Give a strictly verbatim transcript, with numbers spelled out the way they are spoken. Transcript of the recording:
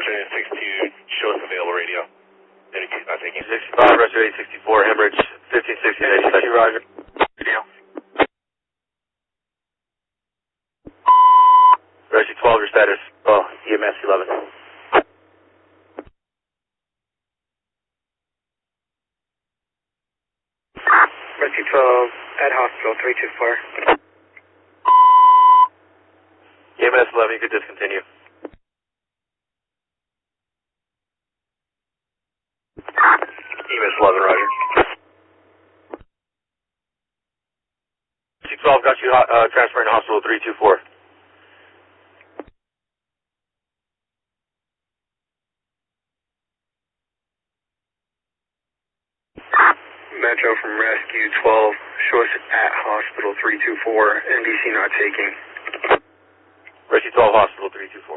Roger, eight sixty-two, show us available radio. eighty-two, not taking. sixty-five, Roger, eight sixty-four, Hemorrhage, fifteen sixty, ninety-two, Roger. Radio. Roger twelve, your status. Oh, E M S eleven. Rescue twelve, at hospital, three two four. E M S eleven, you could discontinue. E M S eleven, Roger. Rescue twelve, got you uh, transferring to hospital three two four. Metro from Rescue twelve, show us at hospital three two four, N D C not taking. Rescue twelve, hospital three two four.